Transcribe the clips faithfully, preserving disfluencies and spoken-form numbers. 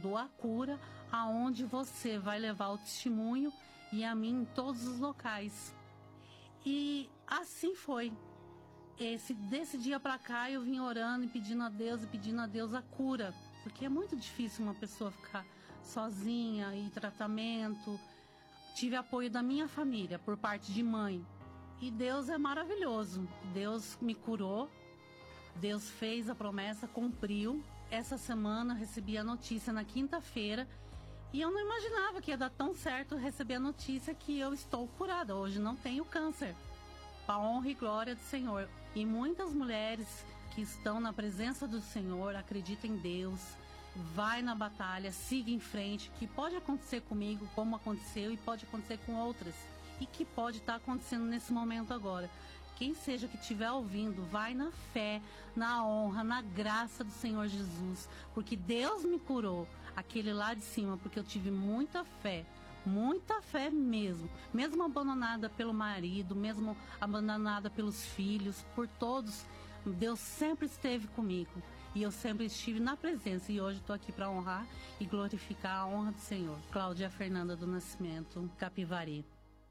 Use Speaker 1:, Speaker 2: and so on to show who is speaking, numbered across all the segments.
Speaker 1: do A Cura, aonde você vai levar o testemunho e a mim em todos os locais. E assim foi. Esse, desse dia para cá eu vim orando e pedindo a Deus e pedindo a Deus a cura, porque é muito difícil uma pessoa ficar sozinha e tratamento. Tive apoio da minha família por parte de mãe e Deus é maravilhoso. Deus me curou, Deus fez a promessa, cumpriu. Essa semana recebi a notícia na quinta-feira e eu não imaginava que ia dar tão certo receber a notícia que eu estou curada. Hoje não tenho câncer. Para a honra e glória do Senhor. E muitas mulheres que estão na presença do Senhor, acreditam em Deus, vai na batalha, siga em frente, que pode acontecer comigo, como aconteceu, e pode acontecer com outras, e que pode estar acontecendo nesse momento agora. Quem seja que estiver ouvindo, vai na fé, na honra, na graça do Senhor Jesus, porque Deus me curou, aquele lá de cima, porque eu tive muita fé. Muita fé mesmo, mesmo abandonada pelo marido, mesmo abandonada pelos filhos, por todos, Deus sempre esteve comigo e eu sempre estive na presença e hoje estou aqui para honrar e glorificar a honra do Senhor. Cláudia Fernanda do Nascimento, Capivari.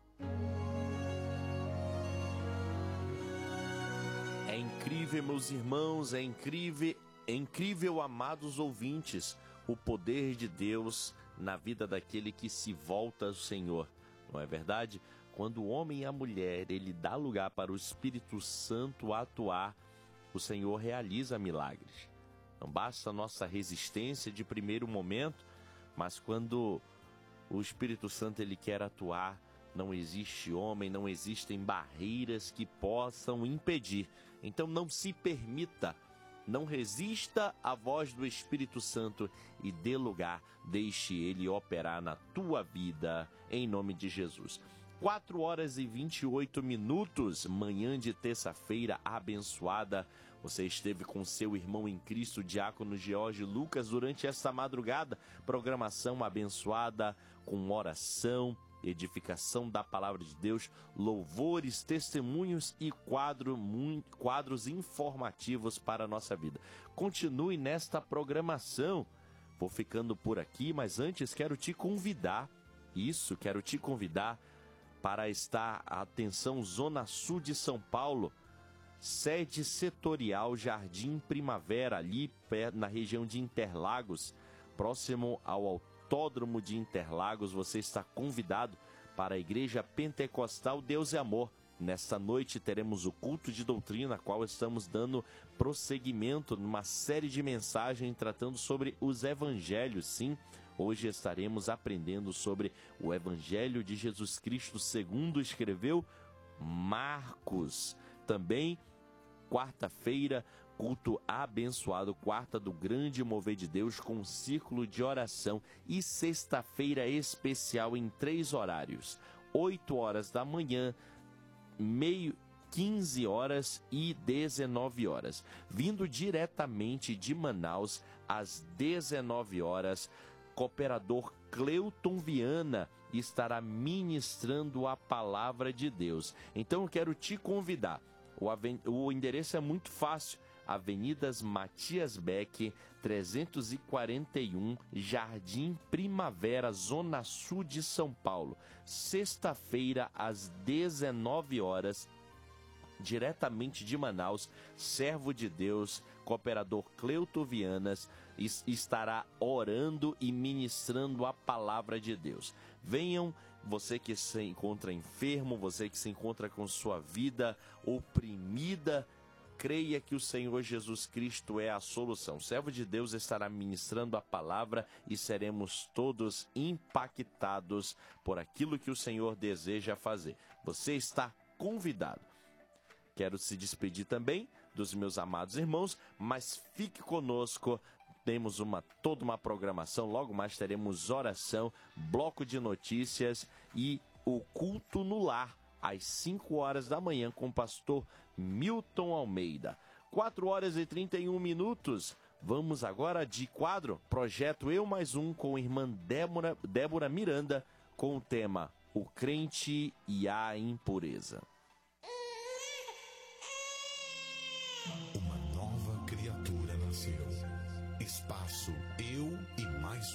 Speaker 2: É incrível, meus irmãos, é incrível, é incrível, amados ouvintes, o poder de Deus na vida daquele que se volta ao Senhor, não é verdade? Quando o homem e a mulher, ele dá lugar para o Espírito Santo atuar, o Senhor realiza milagres. Não basta a nossa resistência de primeiro momento, mas quando o Espírito Santo ele quer atuar, não existe homem, não existem barreiras que possam impedir. Então não se permita, não resista à voz do Espírito Santo e dê lugar, deixe ele operar na tua vida, em nome de Jesus. quatro horas e vinte e oito minutos, manhã de terça-feira abençoada. Você esteve com seu irmão em Cristo, diácono George Lucas, durante essa madrugada. Programação abençoada, com oração, edificação da palavra de Deus, louvores, testemunhos e quadro, muito, quadros informativos para a nossa vida. Continue nesta programação. Vou ficando por aqui, mas antes quero te convidar, isso, quero te convidar para estar, atenção, Zona Sul de São Paulo, sede setorial Jardim Primavera, ali na região de Interlagos, próximo ao Autódromo de Interlagos. Você está convidado para a Igreja Pentecostal Deus é Amor. Nesta noite teremos o culto de doutrina, a qual estamos dando prosseguimento numa série de mensagens tratando sobre os evangelhos. Sim, hoje estaremos aprendendo sobre o Evangelho de Jesus Cristo segundo escreveu Marcos. Também, quarta-feira, culto abençoado, quarta do grande mover de Deus com um círculo de oração. E sexta-feira especial em três horários, oito horas da manhã, meio, quinze horas e dezenove horas. Vindo diretamente de Manaus, às dezenove horas, cooperador Cleuton Viana estará ministrando a palavra de Deus. Então eu quero te convidar. O, aven... o endereço é muito fácil. Avenidas Matias Beck, trezentos e quarenta e um, Jardim Primavera, Zona Sul de São Paulo. Sexta-feira, às dezenove horas, diretamente de Manaus, servo de Deus, cooperador Cleuton Vianas, estará orando e ministrando a palavra de Deus. Venham, você que se encontra enfermo, você que se encontra com sua vida oprimida, creia que o Senhor Jesus Cristo é a solução. O servo de Deus estará ministrando a palavra e seremos todos impactados por aquilo que o Senhor deseja fazer. Você está convidado. Quero se despedir também dos meus amados irmãos, mas fique conosco. Temos uma, toda uma programação. Logo mais teremos oração, bloco de notícias e o culto no lar, às cinco horas da manhã, com o pastor Milton Almeida. quatro horas e trinta e um minutos. Vamos agora de quadro, projeto Eu Mais Um, com a irmã Débora, Débora Miranda, com o tema O Crente e a Impureza.
Speaker 3: Uma nova criatura nasceu. Espaço Eu